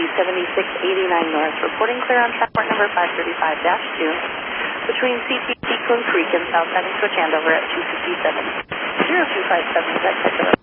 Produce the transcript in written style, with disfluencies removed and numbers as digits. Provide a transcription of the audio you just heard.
7689 North, reporting clear on track number 535-2 between CTC Coon Creek and Southside and Switch handover at 257. 0257,